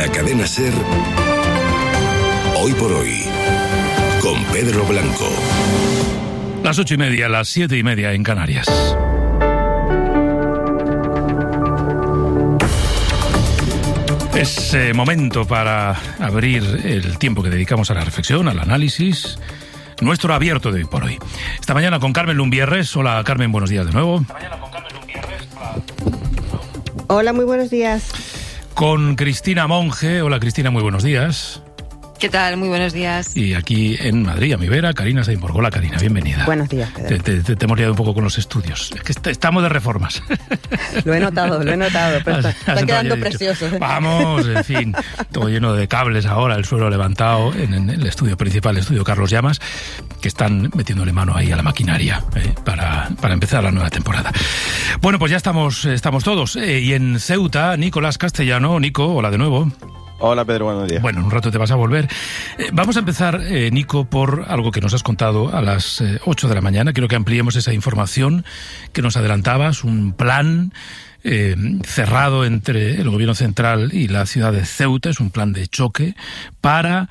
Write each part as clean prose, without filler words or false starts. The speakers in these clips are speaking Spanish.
la cadena SER, Hoy por Hoy, con Pedro Blanco. Las 8:30, las 7:30 en Canarias. Es momento para abrir el tiempo que dedicamos a la reflexión, al análisis, nuestro abierto de Hoy por Hoy. Esta mañana con Carmen Lumbierres. Hola, Carmen, buenos días de nuevo. Hola, muy buenos días. Con Cristina Monge. Hola, Cristina, muy buenos días. ¿Qué tal? Muy buenos días. Y aquí en Madrid, a mi vera, Karina Saimbor. Hola, Karina, bienvenida. Buenos días, Pedro. Te hemos liado un poco con los estudios. Es que estamos de reformas. Lo he notado, pero está quedando precioso. Vamos, en fin, todo lleno de cables ahora, el suelo levantado en el estudio principal, el estudio Carlos Llamas, que están metiéndole mano ahí a la maquinaria para empezar la nueva temporada. Bueno, pues ya estamos todos. Y en Ceuta, Nicolás Castellano. Nico, hola de nuevo. Hola, Pedro, buenos días. Bueno, en un rato te vas a volver. Vamos a empezar, Nico, por algo que nos has contado a las 8 de la mañana. Quiero que ampliemos esa información que nos adelantabas, un plan cerrado entre el gobierno central y la ciudad de Ceuta. Es un plan de choque para,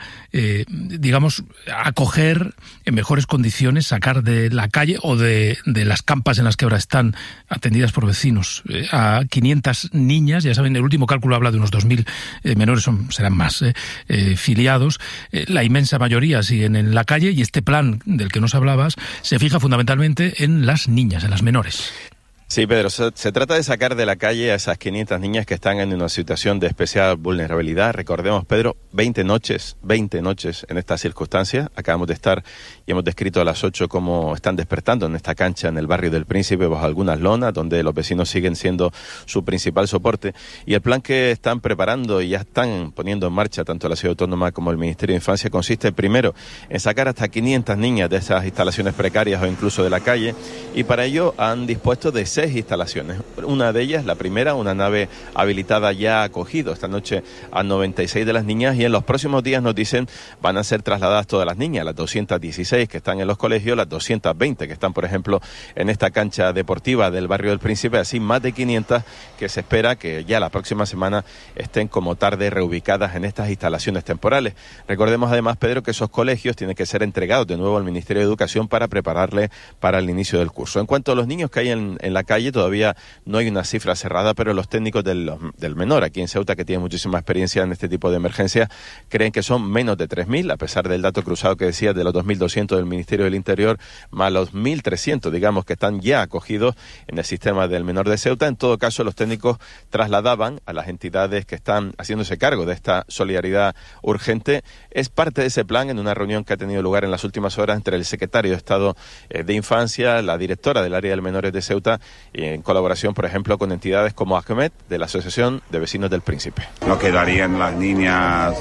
acoger en mejores condiciones, sacar de la calle o de las campas en las que ahora están atendidas por vecinos a 500 niñas. Ya saben, el último cálculo habla de unos 2.000 menores, serán más, filiados. La inmensa mayoría siguen en la calle y este plan del que nos hablabas se fija fundamentalmente en las niñas, en las menores. Sí, Pedro, se trata de sacar de la calle a esas 500 niñas que están en una situación de especial vulnerabilidad. Recordemos, Pedro, 20 noches en estas circunstancias. Acabamos de estar y hemos descrito a las 8 cómo están despertando en esta cancha en el barrio del Príncipe bajo algunas lonas, donde los vecinos siguen siendo su principal soporte. Y el plan que están preparando y ya están poniendo en marcha tanto la Ciudad Autónoma como el Ministerio de Infancia consiste primero en sacar hasta 500 niñas de esas instalaciones precarias o incluso de la calle, y para ello han dispuesto de 6 instalaciones. Una de ellas, la primera, una nave habilitada, ya ha acogido esta noche a 96 de las niñas, y en los próximos días nos dicen van a ser trasladadas todas las niñas, las 216 que están en los colegios, las 220 que están, por ejemplo, en esta cancha deportiva del barrio del Príncipe, así más de 500 que se espera que ya la próxima semana estén como tarde reubicadas en estas instalaciones temporales. Recordemos además, Pedro, que esos colegios tienen que ser entregados de nuevo al Ministerio de Educación para prepararle para el inicio del curso. En cuanto a los niños que hay en la calle, todavía no hay una cifra cerrada, pero los técnicos del menor aquí en Ceuta, que tienen muchísima experiencia en este tipo de emergencias, creen que son menos de 3.000, a pesar del dato cruzado que decía de los 2.200 del Ministerio del Interior, más los 1.300, digamos, que están ya acogidos en el sistema del menor de Ceuta. En todo caso, los técnicos trasladaban a las entidades que están haciéndose cargo de esta solidaridad urgente. Es parte de ese plan en una reunión que ha tenido lugar en las últimas horas entre el secretario de Estado de Infancia, la directora del área de menores de Ceuta, en colaboración, por ejemplo, con entidades como Ahmed, de la Asociación de Vecinos del Príncipe. No quedarían las niñas,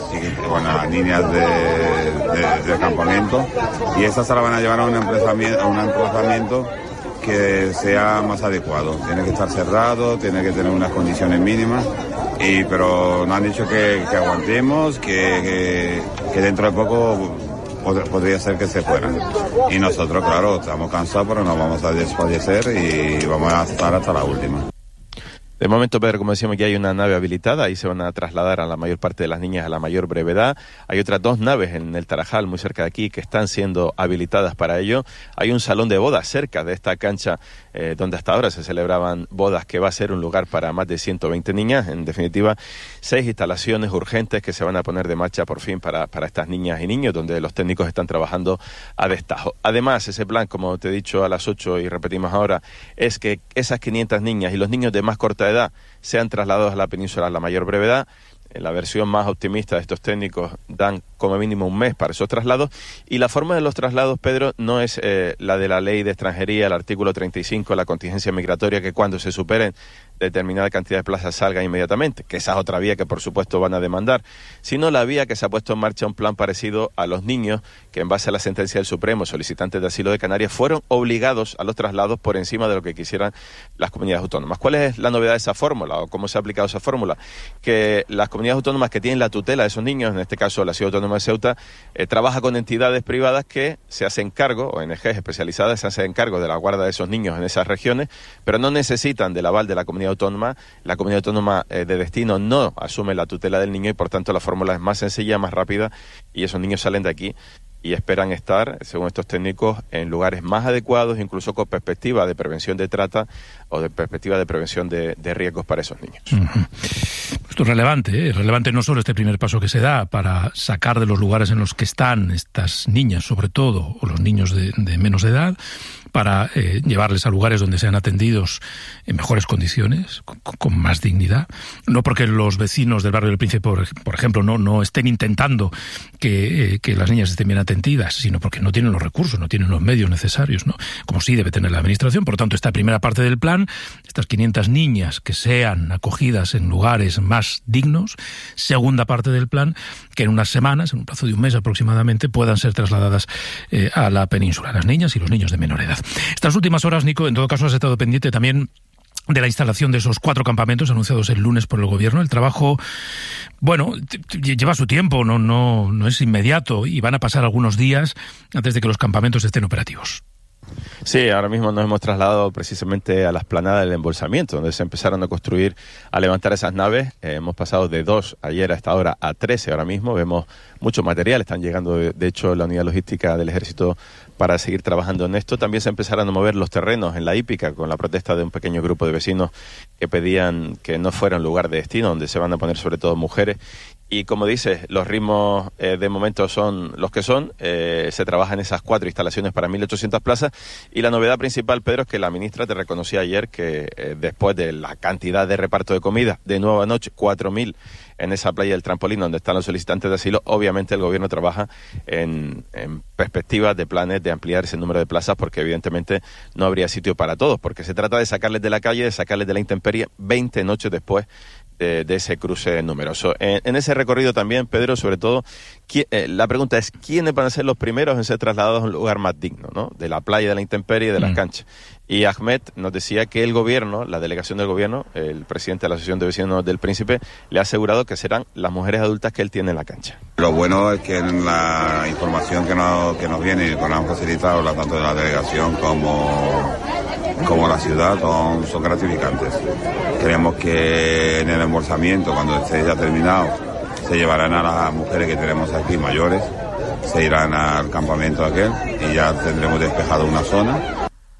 del campamento, y estas se las van a llevar a un emplazamiento que sea más adecuado. Tiene que estar cerrado, tiene que tener unas condiciones mínimas, pero nos han dicho que aguantemos, que dentro de poco podría ser que se fueran. Y nosotros, claro, estamos cansados, pero no vamos a desfallecer y vamos a estar hasta la última. De momento, Pedro, como decíamos, ya hay una nave habilitada, ahí se van a trasladar a la mayor parte de las niñas a la mayor brevedad. Hay otras 2 naves en el Tarajal, muy cerca de aquí, que están siendo habilitadas para ello. Hay un salón de bodas cerca de esta cancha, donde hasta ahora se celebraban bodas, que va a ser un lugar para más de 120 niñas. En definitiva, 6 instalaciones urgentes que se van a poner de marcha por fin para estas niñas y niños, donde los técnicos están trabajando a destajo. Además, ese plan, como te he dicho a las 8 y repetimos ahora, es que esas 500 niñas y los niños de más corta edad sean trasladados a la península a la mayor brevedad. En la versión más optimista de estos técnicos dan como mínimo un mes para esos traslados, y la forma de los traslados, Pedro, no es la de la ley de extranjería, el artículo 35, la contingencia migratoria, que cuando se superen determinada cantidad de plazas salgan inmediatamente, que esa es otra vía que por supuesto van a demandar, sino la vía que se ha puesto en marcha un plan parecido a los niños que, en base a la sentencia del Supremo, solicitantes de asilo de Canarias, fueron obligados a los traslados por encima de lo que quisieran las comunidades autónomas. ¿Cuál es la novedad de esa fórmula o cómo se ha aplicado esa fórmula? Que las comunidades autónomas que tienen la tutela de esos niños, en este caso la Ciudad Autónoma de Ceuta, trabaja con entidades privadas que se hacen cargo, ONGs especializadas se hacen cargo de la guarda de esos niños en esas regiones, pero no necesitan del aval de la comunidad comunidad autónoma. La comunidad autónoma de destino no asume la tutela del niño y por tanto la fórmula es más sencilla, más rápida y esos niños salen de aquí y esperan estar, según estos técnicos, en lugares más adecuados, incluso con perspectiva de prevención de trata o de perspectiva de prevención de riesgos para esos niños. Uh-huh. Esto es relevante, ¿eh? Relevante no solo este primer paso que se da para sacar de los lugares en los que están estas niñas, sobre todo, o los niños de menos edad, para llevarles a lugares donde sean atendidos en mejores condiciones, con más dignidad. No porque los vecinos del barrio del Príncipe, por ejemplo, no estén intentando que las niñas estén bien atendidas, sino porque no tienen los recursos, no tienen los medios necesarios, ¿no? Como sí debe tener la Administración. Por lo tanto, esta primera parte del plan, estas 500 niñas que sean acogidas en lugares más dignos. Segunda parte del plan, que en unas semanas, en un plazo de un mes aproximadamente, puedan ser trasladadas a la península, las niñas y los niños de menor edad. Estas últimas horas, Nico, en todo caso has estado pendiente también de la instalación de esos 4 campamentos anunciados el lunes por el Gobierno. El trabajo, bueno, lleva su tiempo, no es inmediato y van a pasar algunos días antes de que los campamentos estén operativos. Sí, ahora mismo nos hemos trasladado precisamente a la explanada del embolsamiento, donde se empezaron a levantar esas naves. Hemos pasado de 2 ayer a esta hora a 13 ahora mismo. Vemos mucho material, están llegando de hecho la unidad logística del Ejército para seguir trabajando en esto. También se empezaron a mover los terrenos en la hípica con la protesta de un pequeño grupo de vecinos que pedían que no fuera un lugar de destino, donde se van a poner sobre todo mujeres. Y como dices, los ritmos de momento son los que son. Se trabaja en esas 4 instalaciones para 1.800 plazas. Y la novedad principal, Pedro, es que la ministra te reconocía ayer que después de la cantidad de reparto de comida, de nuevo anoche, 4.000 en esa playa del Trampolín donde están los solicitantes de asilo, obviamente el Gobierno trabaja en perspectivas de planes de ampliar ese número de plazas porque evidentemente no habría sitio para todos, porque se trata de sacarles de la calle, de sacarles de la intemperie 20 noches después de ese cruce numeroso. En ese recorrido también, Pedro, sobre todo, la pregunta es, ¿quiénes van a ser los primeros en ser trasladados a un lugar más digno, ¿no? De la playa, de la intemperie y de las canchas? Y Ahmed nos decía que el Gobierno, la delegación del Gobierno, el presidente de la Asociación de Vecinos del Príncipe, le ha asegurado que serán las mujeres adultas que él tiene en la cancha. Lo bueno es que en la información que nos viene y que nos han facilitado tanto de la delegación como la ciudad son gratificantes. Creemos que en el embolsamiento, cuando esté ya terminado, se llevarán a las mujeres que tenemos aquí mayores, se irán al campamento aquel y ya tendremos despejado una zona.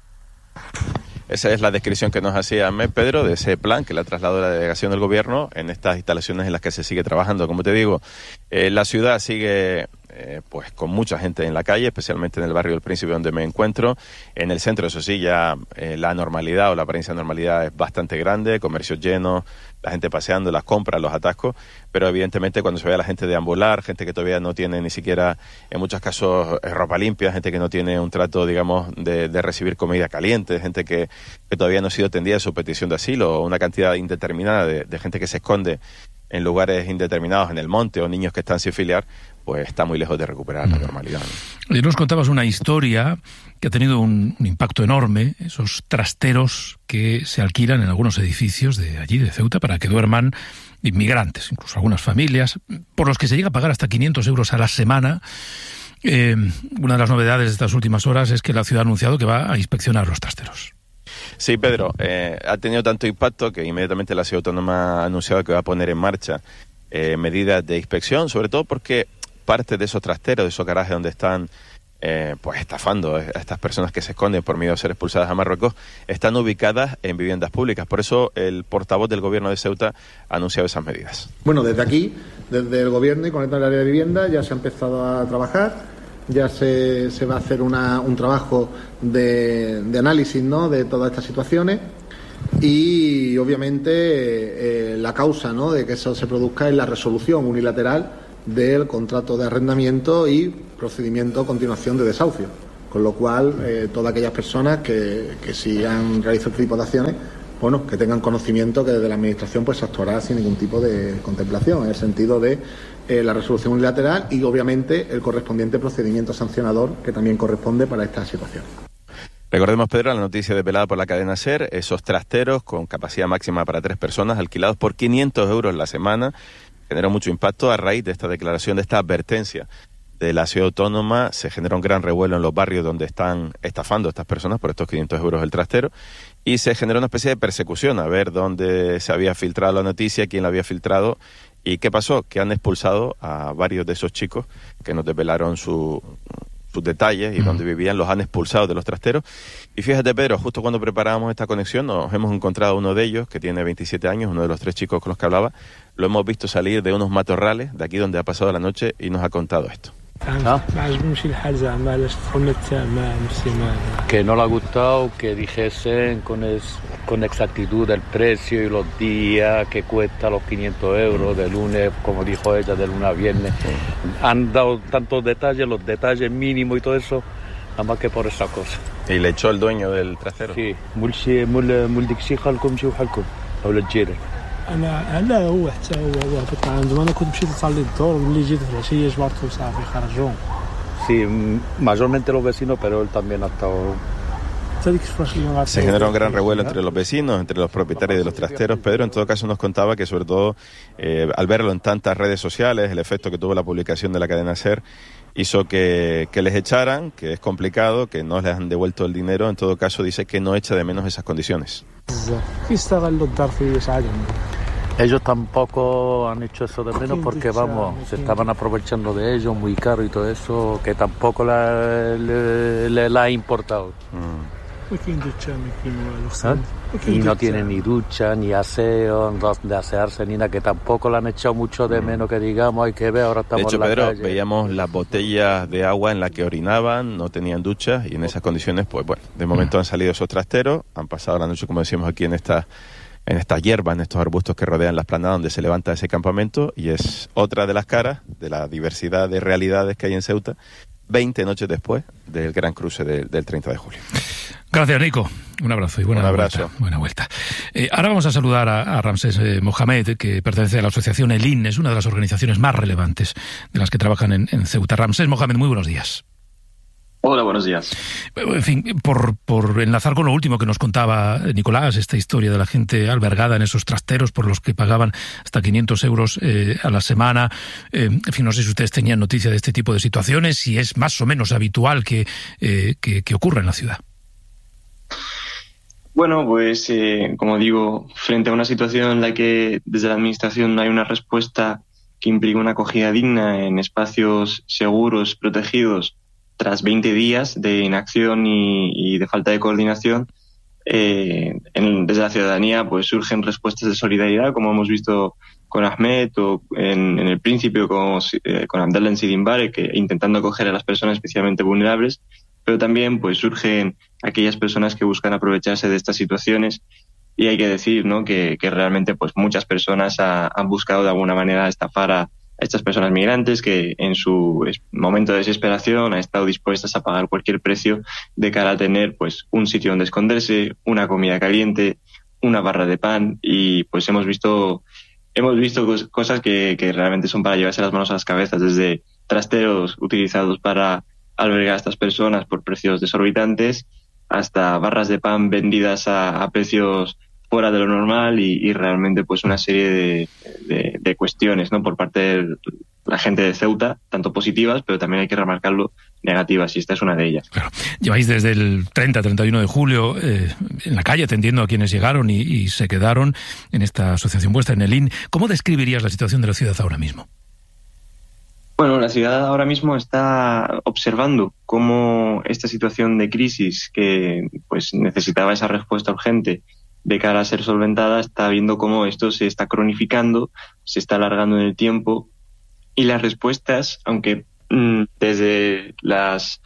Esa es la descripción que nos hacía Pedro de ese plan que le ha trasladado la delegación del Gobierno en estas instalaciones en las que se sigue trabajando. Como te digo, la ciudad sigue pues con mucha gente en la calle, especialmente en el barrio del Príncipe donde me encuentro. En el centro, eso sí, ya la normalidad o la apariencia de normalidad es bastante grande, comercios llenos, la gente paseando, las compras, los atascos, pero evidentemente cuando se ve a la gente deambular, gente que todavía no tiene ni siquiera, en muchos casos, ropa limpia, gente que no tiene un trato, digamos, de recibir comida caliente, gente que todavía no ha sido atendida de su petición de asilo, o una cantidad indeterminada de gente que se esconde en lugares indeterminados en el monte o niños que están sin filiar, pues está muy lejos de recuperar la normalidad, ¿no? Y nos contabas una historia que ha tenido un impacto enorme, esos trasteros que se alquilan en algunos edificios de allí, de Ceuta, para que duerman inmigrantes, incluso algunas familias, por los que se llega a pagar hasta 500 euros a la semana. Una de las novedades de estas últimas horas es que la ciudad ha anunciado que va a inspeccionar los trasteros. Sí, Pedro, ha tenido tanto impacto que inmediatamente la Ciudad Autónoma ha anunciado que va a poner en marcha medidas de inspección, sobre todo porque parte de esos trasteros, de esos garajes donde están pues estafando a estas personas que se esconden por miedo a ser expulsadas a Marruecos, están ubicadas en viviendas públicas. Por eso el portavoz del Gobierno de Ceuta ha anunciado esas medidas. Bueno, desde aquí, desde el Gobierno y con el área de vivienda, ya se ha empezado a trabajar. Ya se va a hacer un trabajo de análisis, ¿no?, de todas estas situaciones y obviamente la causa, ¿no?, de que eso se produzca es la resolución unilateral del contrato de arrendamiento y procedimiento a continuación de desahucio, con lo cual todas aquellas personas que si han realizado este tipo de acciones, bueno, que tengan conocimiento que desde la Administración pues se actuará sin ningún tipo de contemplación, en el sentido de la resolución unilateral y obviamente el correspondiente procedimiento sancionador que también corresponde para esta situación. Recordemos, Pedro, la noticia desvelada por la cadena SER, esos trasteros con capacidad máxima para 3 personas alquilados por 500 euros la semana, generó mucho impacto a raíz de esta declaración, de esta advertencia de la Ciudad Autónoma. Se generó un gran revuelo en los barrios donde están estafando a estas personas por estos 500 euros el trastero y se generó una especie de persecución a ver dónde se había filtrado la noticia, quién la había filtrado. ¿Y qué pasó? Que han expulsado a varios de esos chicos que nos desvelaron sus detalles y dónde vivían, los han expulsado de los trasteros. Y fíjate, Pedro, justo cuando preparábamos esta conexión nos hemos encontrado uno de ellos, que tiene 27 años, uno de los 3 chicos con los que hablaba. Lo hemos visto salir de unos matorrales, de aquí donde ha pasado la noche, y nos ha contado esto. Que no le ha gustado que dijesen con exactitud el precio y los días que cuesta los 500 euros de lunes, como dijo ella, de lunes a viernes. Han dado tantos detalles, los detalles mínimos y todo eso, nada más que por esa cosa. ¿Y le echó el dueño del trastero? Sí. Sí, mayormente los vecinos, pero él también ha estado... Se generó un gran revuelo entre los vecinos, entre los propietarios de los trasteros. Pedro, en todo caso, nos contaba que, sobre todo, al verlo en tantas redes sociales, el efecto que tuvo la publicación de la cadena SER hizo que les echaran, que es complicado, que no les han devuelto el dinero. En todo caso, dice que no echa de menos esas condiciones. Ellos tampoco han hecho eso de menos porque, vamos, se estaban aprovechando de ellos muy caro y todo eso, que tampoco le ha importado. Y no tienen ni ducha, ni aseo, de asearse, ni nada, que tampoco le han echado mucho de menos, que digamos, hay que ver, ahora estamos de hecho, en la Pedro, calle. Veíamos las botellas de agua en las que orinaban, no tenían ducha, y en esas condiciones, pues bueno, de momento han salido esos trasteros, han pasado la noche, como decíamos aquí, en esta hierba, en estos arbustos que rodean la explanada donde se levanta ese campamento, y es otra de las caras de la diversidad de realidades que hay en Ceuta, 20 noches después del gran cruce del 30 de julio. Gracias, Nico. Un abrazo y buena vuelta. Ahora vamos a saludar a Ramsés Mohamed, que pertenece a la asociación ELIN, es una de las organizaciones más relevantes de las que trabajan en Ceuta. Ramsés Mohamed, muy buenos días. Hola, buenos días. En fin, por enlazar con lo último que nos contaba Nicolás, esta historia de la gente albergada en esos trasteros por los que pagaban hasta 500 euros a la semana. En fin, no sé si ustedes tenían noticia de este tipo de situaciones, si es más o menos habitual que ocurra en la ciudad. Bueno, pues como digo, frente a una situación en la que desde la Administración no hay una respuesta que implique una acogida digna en espacios seguros, protegidos, tras 20 días de inacción y de falta de coordinación, desde la ciudadanía pues surgen respuestas de solidaridad, como hemos visto con Ahmed o en el Príncipe, con Abdallah en Sidimbare, que intentando acoger a las personas especialmente vulnerables, pero también pues surgen aquellas personas que buscan aprovecharse de estas situaciones, y hay que decir, ¿no?, que realmente pues muchas personas han buscado de alguna manera estafar a estas personas migrantes que en su momento de desesperación han estado dispuestas a pagar cualquier precio de cara a tener pues un sitio donde esconderse, una comida caliente, una barra de pan, y pues hemos visto cosas que realmente son para llevarse las manos a las cabezas, desde trasteros utilizados para albergar a estas personas por precios desorbitantes hasta barras de pan vendidas a precios fuera de lo normal y realmente pues una serie de cuestiones, ¿no?, por parte de la gente de Ceuta, tanto positivas, pero también hay que remarcarlo, negativas, y esta es una de ellas. Claro. Lleváis desde el 30-31 de julio en la calle atendiendo a quienes llegaron y se quedaron en esta asociación vuestra, en ELIN. ¿Cómo describirías la situación de la ciudad ahora mismo? Bueno, la ciudad ahora mismo está observando cómo esta situación de crisis, que pues necesitaba esa respuesta urgente de cara a ser solventada, está viendo cómo esto se está cronificando, se está alargando en el tiempo, y las respuestas, aunque desde las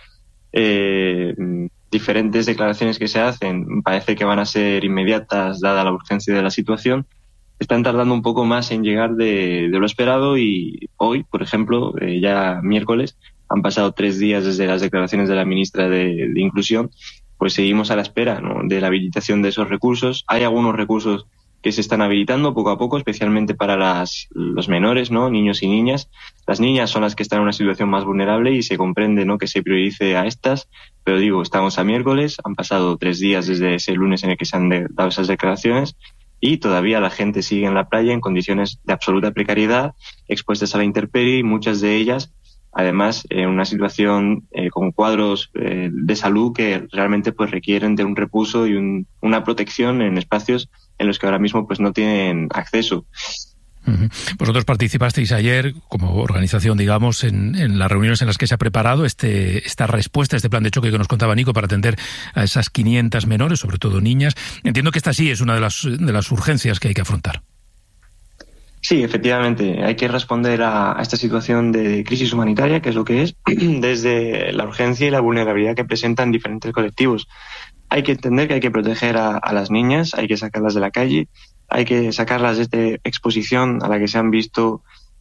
diferentes declaraciones que se hacen parece que van a ser inmediatas dada la urgencia de la situación, están tardando un poco más en llegar de lo esperado, y hoy, por ejemplo, ya miércoles, han pasado 3 días desde las declaraciones de la ministra de Inclusión, pues seguimos a la espera, ¿no?, de la habilitación de esos recursos. Hay algunos recursos que se están habilitando poco a poco, especialmente para los menores, ¿no?, niños y niñas. Las niñas son las que están en una situación más vulnerable y se comprende, ¿no?, que se priorice a estas, pero digo, estamos a miércoles, han pasado 3 días desde ese lunes en el que se han dado esas declaraciones, y todavía la gente sigue en la playa en condiciones de absoluta precariedad, expuestas a la intemperie, y muchas de ellas además en una situación con cuadros de salud que realmente pues requieren de un repuso y una protección en espacios en los que ahora mismo pues no tienen acceso. Vosotros participasteis ayer como organización, digamos, en las reuniones en las que se ha preparado esta respuesta, este plan de choque que nos contaba Nico para atender a esas 500 menores, sobre todo niñas. Entiendo que esta sí es una de las urgencias que hay que afrontar. Sí, efectivamente, hay que responder a esta situación de crisis humanitaria, que es lo que es, desde la urgencia y la vulnerabilidad que presentan diferentes colectivos. Hay que entender que hay que proteger a las niñas, hay que sacarlas de la calle, hay que sacarlas de esta exposición a la que se han visto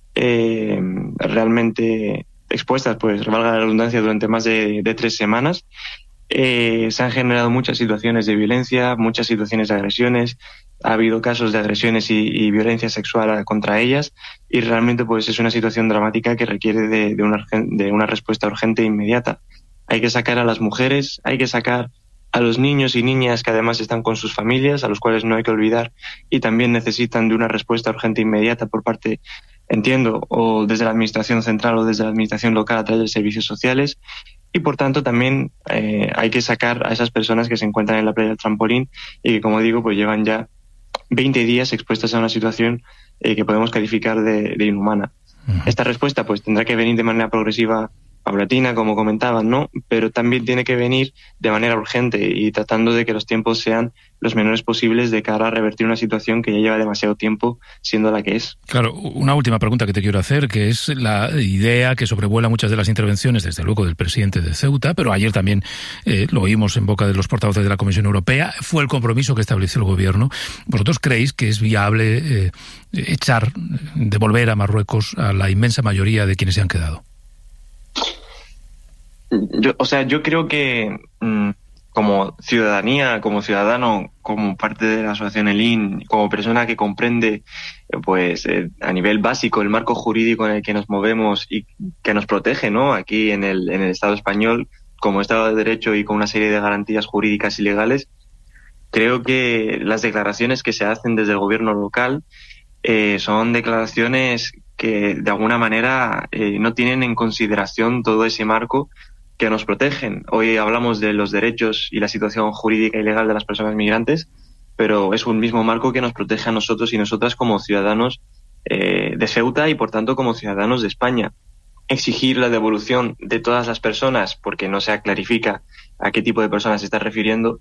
realmente expuestas, pues valga la redundancia, durante más de 3 semanas. Se han generado muchas situaciones de violencia, muchas situaciones de agresiones, ha habido casos de agresiones y violencia sexual contra ellas, y realmente pues es una situación dramática que requiere de una respuesta urgente e inmediata. Hay que sacar a las mujeres, hay que sacar a los niños y niñas que además están con sus familias, a los cuales no hay que olvidar y también necesitan de una respuesta urgente e inmediata por parte, entiendo, o desde la administración central o desde la administración local a través de servicios sociales. Y por tanto también hay que sacar a esas personas que se encuentran en la playa del Trampolín y que, como digo, pues llevan ya 20 días expuestas a una situación que podemos calificar de inhumana. Esta respuesta pues tendrá que venir de manera progresiva, paulatina, como comentaban, ¿no? Pero también tiene que venir de manera urgente y tratando de que los tiempos sean los menores posibles de cara a revertir una situación que ya lleva demasiado tiempo siendo la que es. Claro, una última pregunta que te quiero hacer, que es la idea que sobrevuela muchas de las intervenciones, desde luego del presidente de Ceuta, pero ayer también lo oímos en boca de los portavoces de la Comisión Europea, fue el compromiso que estableció el Gobierno. ¿Vosotros creéis que es viable devolver a Marruecos a la inmensa mayoría de quienes se han quedado? Yo creo que como ciudadanía, como ciudadano, como parte de la asociación ELIN, como persona que comprende pues a nivel básico el marco jurídico en el que nos movemos y que nos protege, ¿no? Aquí en el Estado español como Estado de Derecho y con una serie de garantías jurídicas y legales, creo que las declaraciones que se hacen desde el gobierno local son declaraciones que de alguna manera no tienen en consideración todo ese marco que nos protegen. Hoy hablamos de los derechos y la situación jurídica y legal de las personas migrantes, pero es un mismo marco que nos protege a nosotros y nosotras como ciudadanos de Ceuta y por tanto como ciudadanos de España. Exigir la devolución de todas las personas, porque no se clarifica a qué tipo de personas se está refiriendo,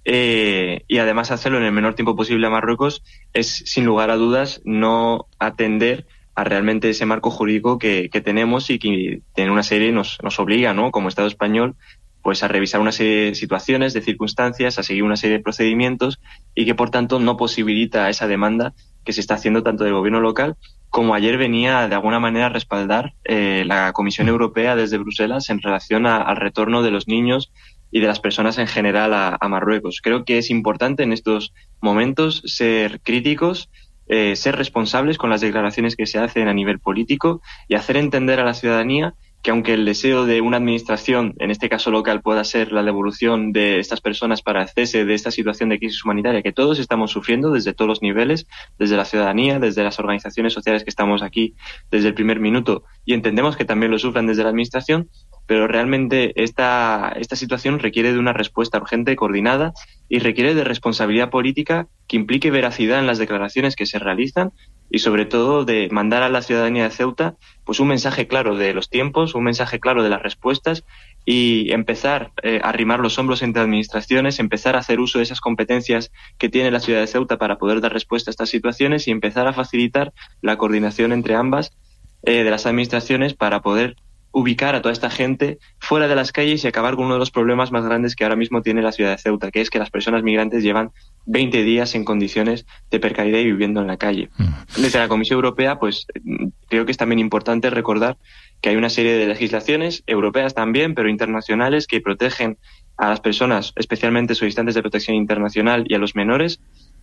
y además hacerlo en el menor tiempo posible a Marruecos, es sin lugar a dudas no atender a realmente ese marco jurídico que tenemos y que en una serie nos obliga, ¿no? Como Estado español, pues a revisar una serie de situaciones, de circunstancias, a seguir una serie de procedimientos y que por tanto no posibilita esa demanda que se está haciendo tanto del gobierno local como ayer venía de alguna manera a respaldar la Comisión Europea desde Bruselas en relación al retorno de los niños y de las personas en general a Marruecos. Creo que es importante en estos momentos ser críticos, ser responsables con las declaraciones que se hacen a nivel político y hacer entender a la ciudadanía que aunque el deseo de una administración, en este caso local, pueda ser la devolución de estas personas para el cese de esta situación de crisis humanitaria que todos estamos sufriendo desde todos los niveles, desde la ciudadanía, desde las organizaciones sociales que estamos aquí desde el primer minuto y entendemos que también lo sufran desde la administración, pero realmente esta situación requiere de una respuesta urgente, coordinada y requiere de responsabilidad política que implique veracidad en las declaraciones que se realizan y sobre todo de mandar a la ciudadanía de Ceuta pues un mensaje claro de los tiempos, un mensaje claro de las respuestas y empezar a arrimar los hombros entre administraciones, empezar a hacer uso de esas competencias que tiene la ciudad de Ceuta para poder dar respuesta a estas situaciones y empezar a facilitar la coordinación entre ambas de las administraciones para poder ubicar a toda esta gente fuera de las calles y acabar con uno de los problemas más grandes que ahora mismo tiene la ciudad de Ceuta, que es que las personas migrantes llevan 20 días en condiciones de precariedad y viviendo en la calle. Desde la Comisión Europea, pues creo que es también importante recordar que hay una serie de legislaciones europeas también, pero internacionales, que protegen a las personas, especialmente solicitantes de protección internacional y a los menores,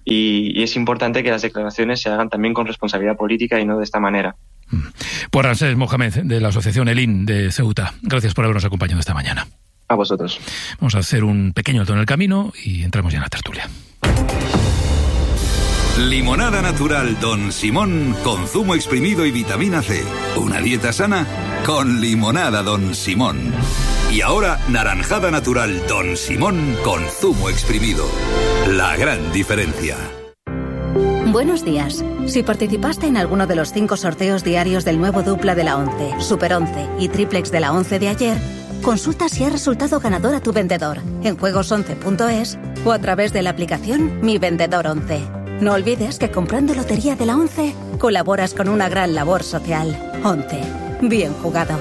y es importante que las declaraciones se hagan también con responsabilidad política y no de esta manera. Pues Ramsés Mohamed, de la Asociación ELIN de Ceuta, gracias por habernos acompañado esta mañana. A vosotros. Vamos a hacer un pequeño alto en el camino y entramos ya en la tertulia. Limonada natural Don Simón con zumo exprimido y vitamina C. Una dieta sana con limonada Don Simón. Y ahora naranjada natural Don Simón con zumo exprimido. La gran diferencia. Buenos días. Si participaste en alguno de los 5 sorteos diarios del nuevo dupla de la 11, Super 11 y triplex de la 11 de ayer, consulta si ha resultado ganador a tu vendedor en juegos11.es o a través de la aplicación Mi Vendedor 11. No olvides que comprando Lotería de la 11 colaboras con una gran labor social. 11. Bien jugado.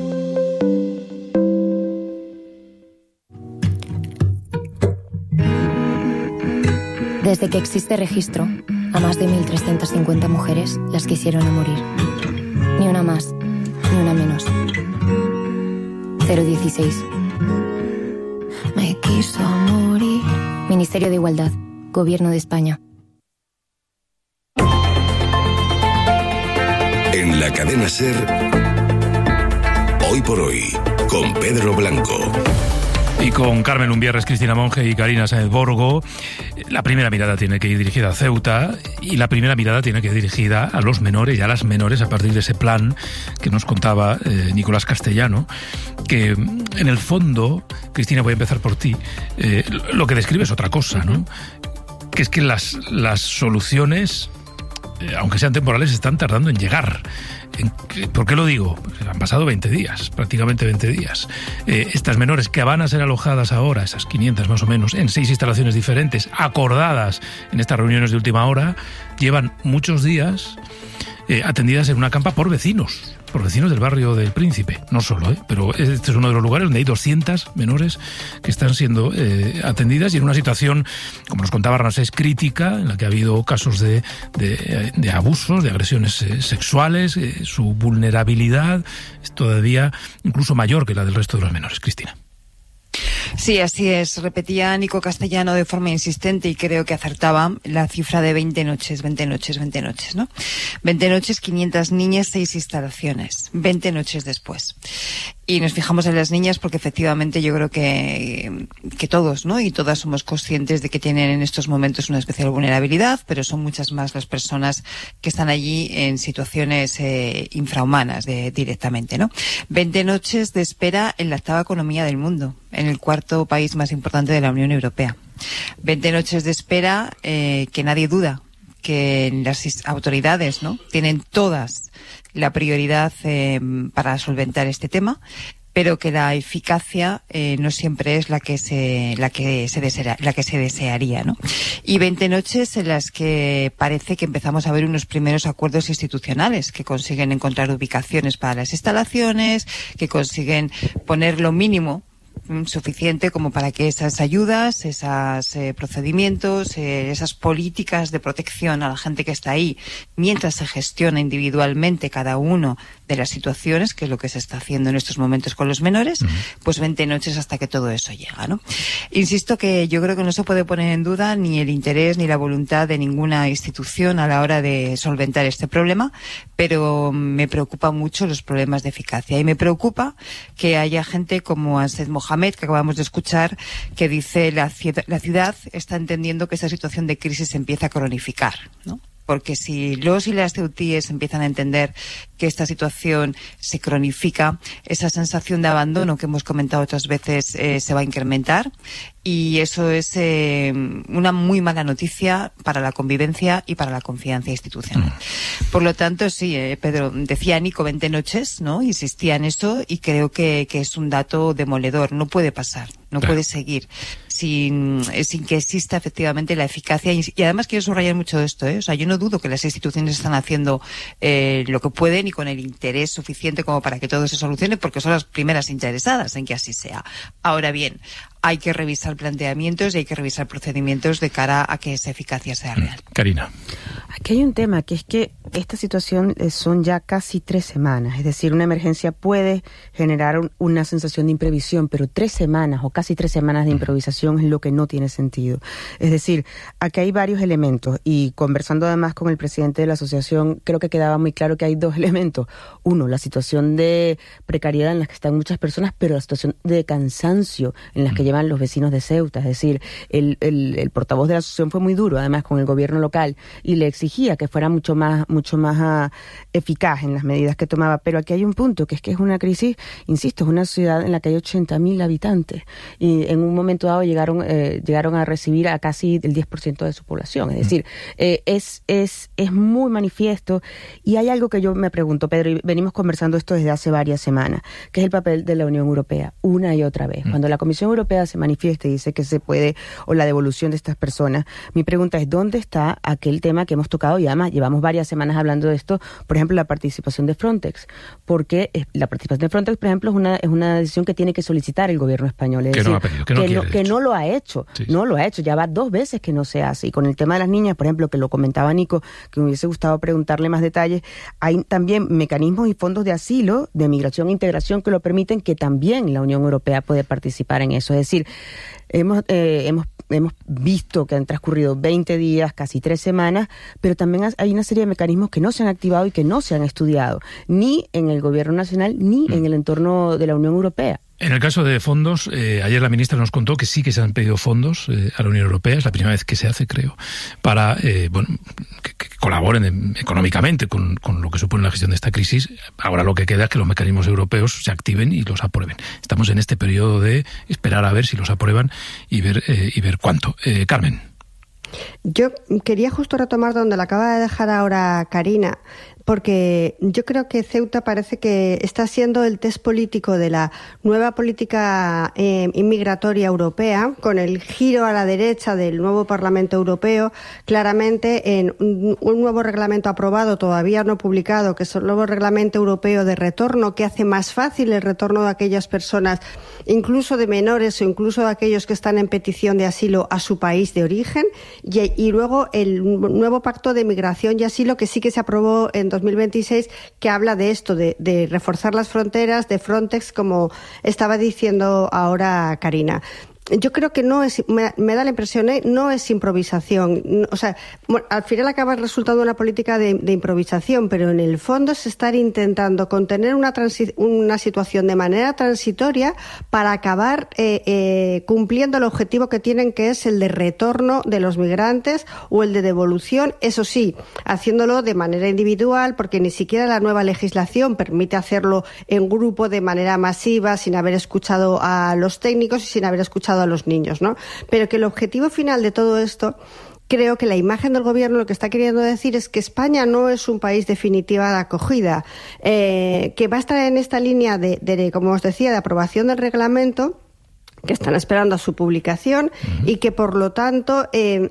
Desde que existe registro, a más de 1.350 mujeres las quisieron a morir. Ni una más, ni una menos. 016. Me quiso morir. Ministerio de Igualdad, Gobierno de España. En la cadena SER, Hoy por Hoy, con Pedro Blanco. Y con Carmen Lumbierres, Cristina Monge y Karina Sáenz Borgo. La primera mirada tiene que ir dirigida a Ceuta y la primera mirada tiene que ir dirigida a los menores y a las menores a partir de ese plan que nos contaba Nicolás Castellano, que en el fondo, Cristina, voy a empezar por ti, lo que describe es otra cosa, ¿no? Que es que las soluciones, aunque sean temporales, están tardando en llegar. ¿Por qué lo digo? Porque han pasado 20 días, prácticamente 20 días. Estas menores que van a ser alojadas ahora, esas 500 más o menos, en 6 instalaciones diferentes, acordadas en estas reuniones de última hora, llevan muchos días atendidas en una campa por vecinos del barrio del Príncipe. No solo, pero este es uno de los lugares donde hay 200 menores que están siendo atendidas y en una situación, como nos contaba Ramsés, crítica, en la que ha habido casos de abusos, de agresiones sexuales. Su vulnerabilidad es todavía incluso mayor que la del resto de los menores. Cristina. Sí, así es. Repetía Nico Castellano de forma insistente y creo que acertaba la cifra de 20 noches, ¿no? 20 noches, 500 niñas, 6 instalaciones. 20 noches después. Y nos fijamos en las niñas porque efectivamente yo creo que todos, ¿no? Y todas somos conscientes de que tienen en estos momentos una especial vulnerabilidad, pero son muchas más las personas que están allí en situaciones infrahumanas directamente, ¿no? 20 noches de espera en la 8ª economía del mundo, en el 4º país más importante de la Unión Europea. 20 noches de espera que nadie duda que las autoridades, ¿no?, tienen todas la prioridad para solventar este tema, pero que la eficacia no siempre es la que se desearía, ¿no? Y 20 noches en las que parece que empezamos a ver unos primeros acuerdos institucionales que consiguen encontrar ubicaciones para las instalaciones, que consiguen poner lo mínimo suficiente como para que esas ayudas, esos procedimientos, esas políticas de protección a la gente que está ahí, mientras se gestiona individualmente cada uno de las situaciones, que es lo que se está haciendo en estos momentos con los menores, pues 20 noches hasta que todo eso llega, ¿no? Insisto que yo creo que no se puede poner en duda ni el interés ni la voluntad de ninguna institución a la hora de solventar este problema, pero me preocupan mucho los problemas de eficacia y me preocupa que haya gente como Ansed Mohamed, que acabamos de escuchar, que dice la ciudad está entendiendo que esta situación de crisis se empieza a cronificar, ¿no? Porque si los y las ceutíes empiezan a entender que esta situación se cronifica, esa sensación de abandono que hemos comentado otras veces se va a incrementar, y eso es una muy mala noticia para la convivencia y para la confianza institucional. Por lo tanto, sí, Pedro, decía Nico 20 noches, ¿no? Insistía en eso y creo que es un dato demoledor. No puede pasar, no puede seguir sin que exista efectivamente la eficacia. Y además quiero subrayar mucho esto, O sea, yo no dudo que las instituciones están haciendo lo que pueden y con el interés suficiente como para que todo se solucione, porque son las primeras interesadas en que así sea. Ahora bien, hay que revisar planteamientos y hay que revisar procedimientos de cara a que esa eficacia sea real. Karina. Aquí hay un tema, que es que esta situación son ya casi 3 semanas. Es decir, una emergencia puede generar una sensación de imprevisión, pero 3 semanas o casi 3 semanas de improvisación es lo que no tiene sentido. Es decir, aquí hay varios elementos y conversando además con el presidente de la asociación, creo que quedaba muy claro que hay 2 elementos. Uno, la situación de precariedad en la que están muchas personas, pero la situación de cansancio en la que llevan llevan los vecinos de Ceuta. Es decir, el portavoz de la asociación fue muy duro, además, con el gobierno local, y le exigía que fuera mucho más eficaz en las medidas que tomaba. Pero aquí hay un punto, que es una crisis, insisto, es una ciudad en la que hay 80.000 habitantes, y en un momento dado llegaron a recibir a casi el 10% de su población. Es decir, es muy manifiesto, y hay algo que yo me pregunto, Pedro, y venimos conversando esto desde hace varias semanas, que es el papel de la Unión Europea, una y otra vez. Cuando la Comisión Europea se manifiesta y dice que se puede, o la devolución de estas personas, mi pregunta es, ¿dónde está aquel tema que hemos tocado? Y además llevamos varias semanas hablando de esto, por ejemplo, la participación de Frontex, porque la participación de Frontex, por ejemplo, es una decisión que tiene que solicitar el gobierno español. Es decir, que no lo ha hecho. Sí. No lo ha hecho, ya va 2 veces que no se hace. Y con el tema de las niñas, por ejemplo, que lo comentaba Nico, que me hubiese gustado preguntarle más detalles, hay también mecanismos y fondos de asilo, de migración e integración, que lo permiten, que también la Unión Europea puede participar en eso. Es decir, hemos visto que han transcurrido 20 días, casi 3 semanas, pero también hay una serie de mecanismos que no se han activado y que no se han estudiado, ni en el gobierno nacional, ni en el entorno de la Unión Europea. En el caso de fondos, ayer la ministra nos contó que sí que se han pedido fondos a la Unión Europea, es la primera vez que se hace, creo, para que colaboren económicamente con lo que supone la gestión de esta crisis. Ahora lo que queda es que los mecanismos europeos se activen y los aprueben. Estamos en este periodo de esperar a ver si los aprueban y ver cuánto. Carmen. Yo quería justo retomar donde la acaba de dejar ahora Karina, porque yo creo que Ceuta parece que está siendo el test político de la nueva política inmigratoria europea, con el giro a la derecha del nuevo Parlamento Europeo, claramente en un nuevo reglamento aprobado, todavía no publicado, que es el nuevo Reglamento Europeo de Retorno, que hace más fácil el retorno de aquellas personas, incluso de menores o incluso de aquellos que están en petición de asilo, a su país de origen, y luego el nuevo Pacto de Migración y Asilo, que sí que se aprobó en 2026, que habla de esto, de reforzar las fronteras, de Frontex, como estaba diciendo ahora Karina. Yo creo que no es, me da la impresión, no es improvisación. O sea, bueno, al final acaba resultando una política de improvisación, pero en el fondo es estar intentando contener una situación de manera transitoria para acabar cumpliendo el objetivo que tienen, que es el de retorno de los migrantes o el de devolución, eso sí, haciéndolo de manera individual, porque ni siquiera la nueva legislación permite hacerlo en grupo de manera masiva, sin haber escuchado a los técnicos y sin haber escuchado a los niños, ¿no? Pero que el objetivo final de todo esto, creo que la imagen del gobierno lo que está queriendo decir es que España no es un país definitiva de acogida, que va a estar en esta línea de, como os decía, de aprobación del reglamento, que están esperando a su publicación, y que por lo tanto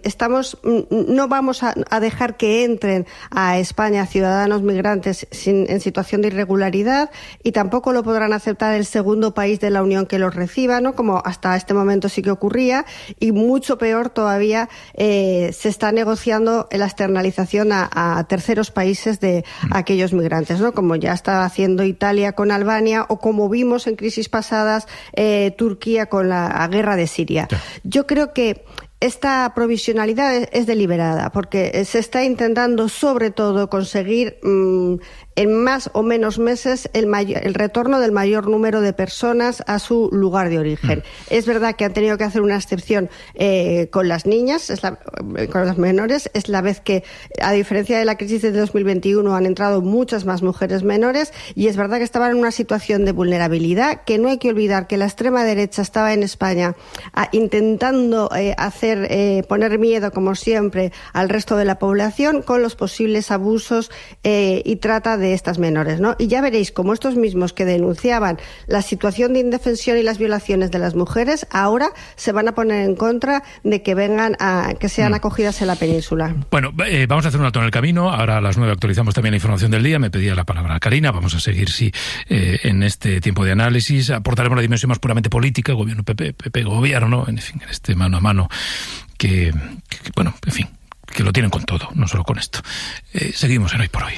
no vamos a dejar que entren a España ciudadanos migrantes en situación de irregularidad, y tampoco lo podrán aceptar el segundo país de la Unión que los reciba, ¿no? Como hasta este momento sí que ocurría, y mucho peor todavía, se está negociando la externalización a terceros países de aquellos migrantes, ¿no? Como ya está haciendo Italia con Albania, o como vimos en crisis pasadas, Turquía con la guerra de Siria. Yo creo que esta provisionalidad es deliberada, porque se está intentando sobre todo conseguir en más o menos meses el retorno del mayor número de personas a su lugar de origen. Es verdad que han tenido que hacer una excepción con las niñas, con los menores. Es la vez que, a diferencia de la crisis de 2021, han entrado muchas más mujeres menores, y es verdad que estaban en una situación de vulnerabilidad, que no hay que olvidar que la extrema derecha estaba en España intentando poner miedo, como siempre, al resto de la población con los posibles abusos y trata de estas menores, ¿no? Y ya veréis cómo estos mismos que denunciaban la situación de indefensión y las violaciones de las mujeres ahora se van a poner en contra de que vengan que sean acogidas en la península. Bueno, vamos a hacer un alto en el camino. Ahora a las 9 actualizamos también la información del día. Me pedía la palabra Karina. Vamos a seguir, en este tiempo de análisis. Aportaremos la dimensión más puramente política, gobierno PP gobierno, en fin, en este mano a mano que bueno, en fin, que lo tienen con todo, no solo con esto. Seguimos en Hoy por Hoy.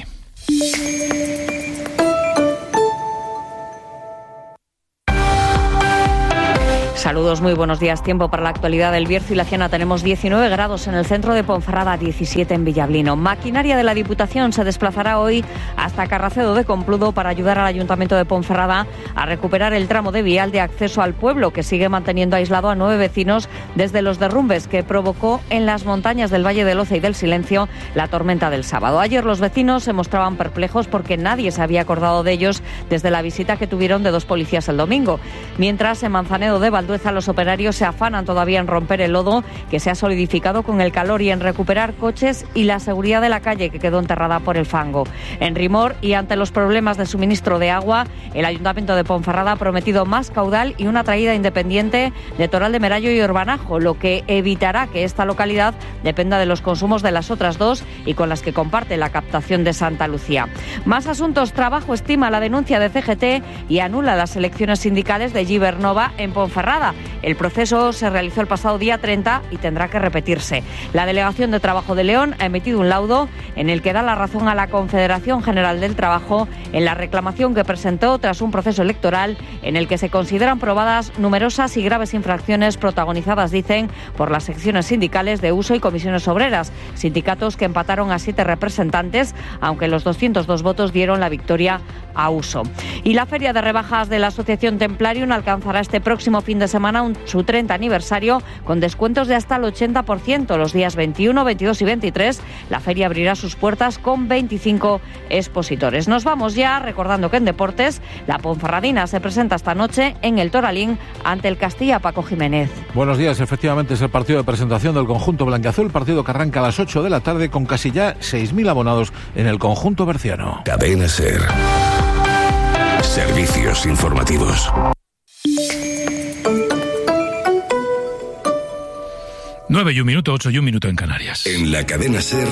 Saludos, muy buenos días. Tiempo para la actualidad del Bierzo y la Ciana. Tenemos 19 grados en el centro de Ponferrada, 17 en Villablino. Maquinaria de la Diputación se desplazará hoy hasta Carracedo de Compludo para ayudar al Ayuntamiento de Ponferrada a recuperar el tramo de vial de acceso al pueblo, que sigue manteniendo aislado a 9 vecinos desde los derrumbes que provocó en las montañas del Valle del Oce y del Silencio la tormenta del sábado. Ayer los vecinos se mostraban perplejos porque nadie se había acordado de ellos desde la visita que tuvieron de 2 policías el domingo. Mientras, en Manzanedo de Valdueza, los operarios se afanan todavía en romper el lodo que se ha solidificado con el calor y en recuperar coches y la seguridad de la calle que quedó enterrada por el fango. En Rimor, y ante los problemas de suministro de agua, el Ayuntamiento de Ponferrada ha prometido más caudal y una traída independiente de Toral de Merallo y Urbanajo, lo que evitará que esta localidad dependa de los consumos de las otras 2 y con las que comparte la captación de Santa Lucía. Más asuntos. Trabajo estima la denuncia de CGT y anula las elecciones sindicales de Gibernova en Ponferrada. El proceso se realizó el pasado día 30 y tendrá que repetirse. La Delegación de Trabajo de León ha emitido un laudo en el que da la razón a la Confederación General del Trabajo en la reclamación que presentó tras un proceso electoral en el que se consideran probadas numerosas y graves infracciones protagonizadas, dicen, por las secciones sindicales de Uso y Comisiones Obreras, sindicatos que empataron a 7 representantes, aunque los 202 votos dieron la victoria a Uso. Y la feria de rebajas de la Asociación Templarium alcanzará este próximo fin de semana su 30 aniversario con descuentos de hasta el 80%. Los días 21, 22 y 23 la feria abrirá sus puertas con 25 expositores. Nos vamos ya recordando que en deportes la Ponferradina se presenta esta noche en el Toralín ante el Castilla. Paco Jiménez. Buenos días, efectivamente es el partido de presentación del conjunto blanquiazul, partido que arranca a las 8 de la tarde con casi ya 6.000 abonados en el conjunto berciano. Cadena SER. Servicios informativos. 9 y 1 minuto, 8 y 1 minuto en Canarias. En la cadena SER,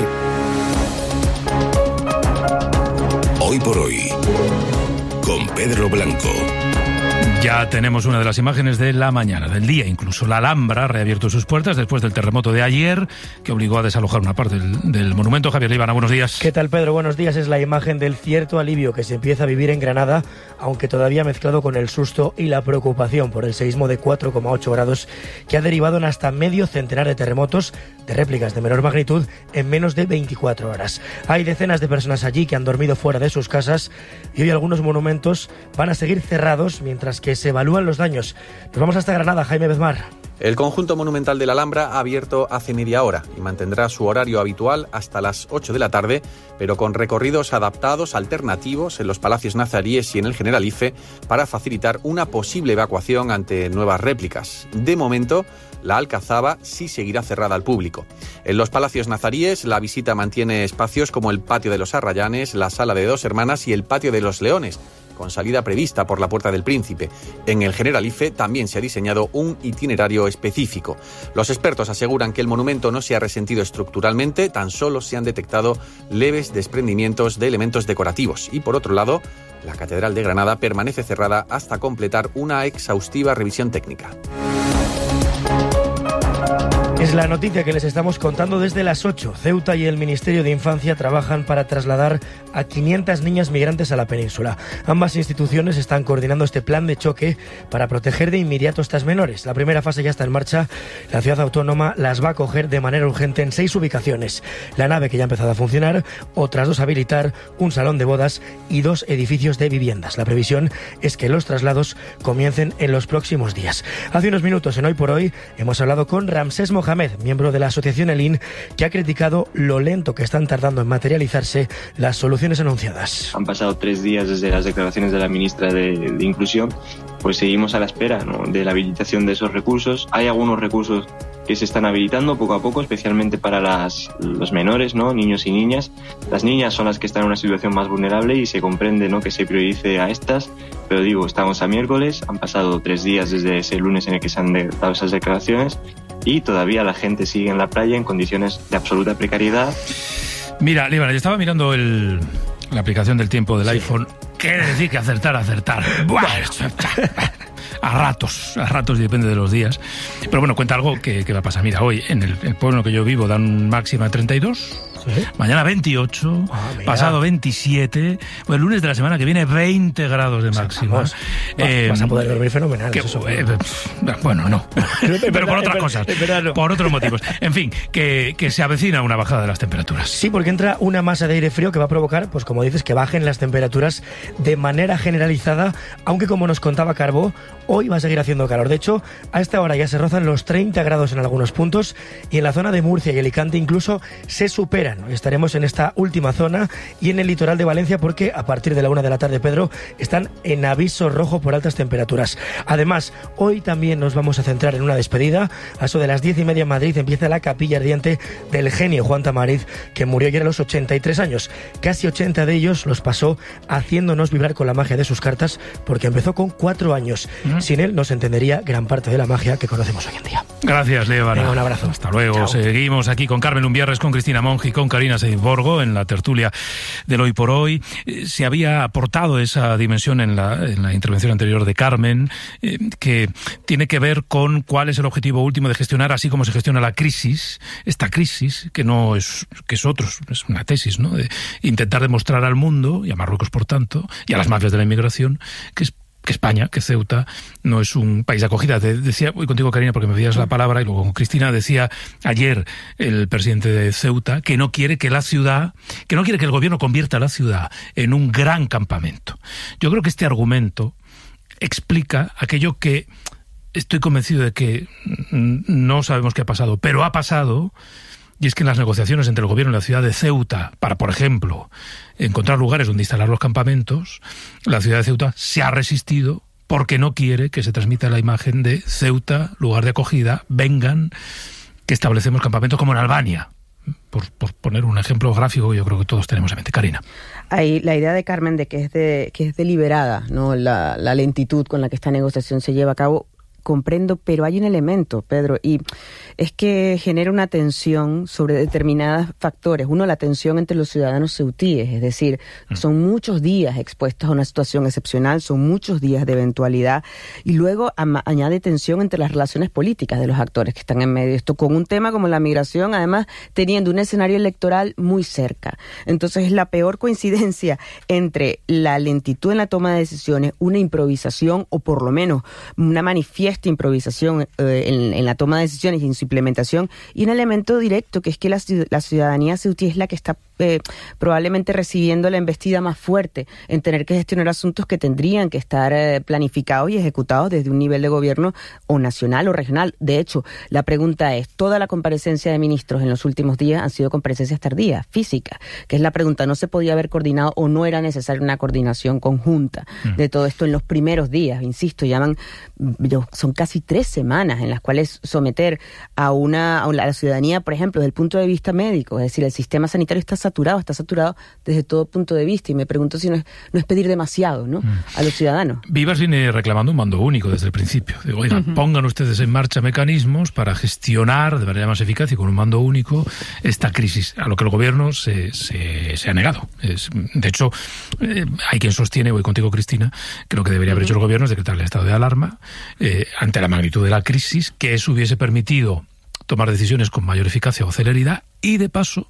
hoy por hoy, con Pedro Blanco. Ya tenemos una de las imágenes de la mañana, del día incluso. La Alhambra ha reabierto sus puertas después del terremoto de ayer, que obligó a desalojar una parte del monumento. Javier Líbana, buenos días. ¿Qué tal, Pedro? Buenos días. Es la imagen del cierto alivio que se empieza a vivir en Granada, aunque todavía mezclado con el susto y la preocupación por el seísmo de 4,8 grados que ha derivado en hasta medio centenar de terremotos de réplicas de menor magnitud en menos de 24 horas. Hay decenas de personas allí que han dormido fuera de sus casas y hoy algunos monumentos van a seguir cerrados mientras que se evalúan los daños. Nos vamos hasta Granada, Jaime Bezmar. El conjunto monumental de la Alhambra ha abierto hace media hora y mantendrá su horario habitual hasta las 8 de la tarde, pero con recorridos adaptados, alternativos en los palacios nazaríes y en el Generalife para facilitar una posible evacuación ante nuevas réplicas. De momento, la Alcazaba sí seguirá cerrada al público. En los palacios nazaríes, la visita mantiene espacios como el patio de los Arrayanes, la sala de Dos Hermanas y el patio de los Leones, con salida prevista por la Puerta del Príncipe. En el Generalife también se ha diseñado un itinerario específico. Los expertos aseguran que el monumento no se ha resentido estructuralmente, tan solo se han detectado leves desprendimientos de elementos decorativos. Y por otro lado, la Catedral de Granada permanece cerrada hasta completar una exhaustiva revisión técnica. Es la noticia que les estamos contando desde las 8. Ceuta y el Ministerio de Infancia trabajan para trasladar a 500 niñas migrantes a la península. Ambas instituciones están coordinando este plan de choque para proteger de inmediato a estas menores. La primera fase ya está en marcha. La ciudad autónoma las va a acoger de manera urgente en 6 ubicaciones. La nave, que ya ha empezado a funcionar, otras 2 a habilitar, un salón de bodas y 2 edificios de viviendas. La previsión es que los traslados comiencen en los próximos días. Hace unos minutos, en Hoy por Hoy, hemos hablado con Ramsés Mohamed, miembro de la asociación ELIN, que ha criticado lo lento que están tardando en materializarse las soluciones anunciadas. Han pasado 3 días desde las declaraciones de la ministra de Inclusión, pues seguimos a la espera, ¿no?, de la habilitación de esos recursos. Hay algunos recursos que se están habilitando poco a poco, especialmente para los menores, ¿no?, niños y niñas. Las niñas son las que están en una situación más vulnerable y se comprende, ¿no?, que se priorice a estas, pero digo, estamos a miércoles, han pasado 3 días desde ese lunes en el que se han dado esas declaraciones y todavía la gente sigue en la playa en condiciones de absoluta precariedad. Mira, Líbana, yo estaba mirando la aplicación del tiempo del iPhone. Quiere decir que acertar. A ratos, y depende de los días. Pero bueno, cuenta algo que va a pasar. Mira, hoy en el pueblo en el que yo vivo dan máxima 32, mañana 28, pasado 27, el lunes de la semana que viene 20 grados de máxima. Vas a poder dormir fenomenal. Bueno, no, pero por otras cosas, por otros motivos. En fin, que se avecina una bajada de las temperaturas. Sí, porque entra una masa de aire frío que va a provocar, pues como dices, que bajen las temperaturas de manera generalizada, aunque como nos contaba Carbó, hoy va a seguir haciendo calor. De hecho, a esta hora ya se rozan los 30 grados en algunos puntos y en la zona de Murcia y Alicante incluso se superan. Estaremos en esta última zona y en el litoral de Valencia porque a partir de la 1 de la tarde, Pedro, están en aviso rojo por altas temperaturas. Además, hoy también nos vamos a centrar en una despedida. A eso de las 10:30 en Madrid empieza la capilla ardiente del genio Juan Tamariz, que murió ayer a los 83 años. Casi 80 de ellos los pasó haciéndonos vibrar con la magia de sus cartas porque empezó con 4 años. Sin él no se entendería gran parte de la magia que conocemos hoy en día. Gracias, Leo. Un abrazo. Hasta luego. Chao. Seguimos aquí con Carmen Lumbierres, con Cristina Monge y con Karina Seiborgo en la tertulia del Hoy por Hoy. Se había aportado esa dimensión en la intervención anterior de Carmen, que tiene que ver con cuál es el objetivo último de gestionar, así como se gestiona la crisis, esta crisis, que no es, que es otro, es una tesis, ¿no? De intentar demostrar al mundo, y a Marruecos por tanto, y a las mafias de la inmigración, que España, que Ceuta, no es un país de acogida. Decía, voy contigo, Karina, porque me pedías la palabra, y luego con Cristina, decía ayer el presidente de Ceuta que no quiere que el gobierno convierta la ciudad en un gran campamento. Yo creo que este argumento explica aquello que estoy convencido de que no sabemos qué ha pasado, pero ha pasado. Y es que en las negociaciones entre el gobierno y la ciudad de Ceuta, para, por ejemplo, encontrar lugares donde instalar los campamentos, la ciudad de Ceuta se ha resistido porque no quiere que se transmita la imagen de Ceuta, lugar de acogida, vengan, que establecemos campamentos como en Albania. Por poner un ejemplo gráfico que yo creo que todos tenemos en mente. Karina. Hay la idea de Carmen de que es deliberada, ¿no? La lentitud con la que esta negociación se lleva a cabo. Comprendo, pero hay un elemento, Pedro, y es que genera una tensión sobre determinados factores. Uno, la tensión entre los ciudadanos ceutíes, es decir, son muchos días expuestos a una situación excepcional, son muchos días de eventualidad, y luego añade tensión entre las relaciones políticas de los actores que están en medio. Esto con un tema como la migración, además teniendo un escenario electoral muy cerca. Entonces es la peor coincidencia entre la lentitud en la toma de decisiones, una improvisación o por lo menos una manifiesta improvisación en la toma de decisiones y en su implementación, y un elemento directo que es que la ciudadanía ceutí es la que está probablemente recibiendo la embestida más fuerte en tener que gestionar asuntos que tendrían que estar planificados y ejecutados desde un nivel de gobierno o nacional o regional. De hecho, la pregunta es, toda la comparecencia de ministros en los últimos días han sido comparecencias tardías, físicas, que es la pregunta, ¿no se podía haber coordinado o no era necesaria una coordinación conjunta de todo esto en los primeros días? Insisto, son casi 3 semanas en las cuales someter a la ciudadanía, por ejemplo, desde el punto de vista médico, es decir, el sistema sanitario está saturado desde todo punto de vista, y me pregunto si no es pedir demasiado, ¿no? A los ciudadanos. Vivas viene reclamando un mando único desde el principio. Digo, oigan, pongan ustedes en marcha mecanismos para gestionar de manera más eficaz y con un mando único esta crisis, a lo que el gobierno se ha negado. De hecho, hay quien sostiene, voy contigo, Cristina, que lo que debería haber hecho el gobierno es decretar el estado de alarma ante la magnitud de la crisis, que eso hubiese permitido tomar decisiones con mayor eficacia o celeridad y, de paso,